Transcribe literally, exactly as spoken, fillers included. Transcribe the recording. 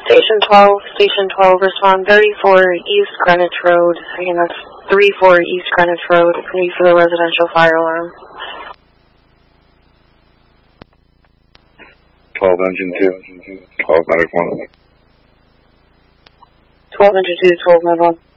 Station twelve, Station twelve, respond thirty-four East Greenwich Road. Again, that's thirty-four East Greenwich Road. Need for the residential fire alarm. twelve engine two, twelve medic one. twelve engine two, twelve med one.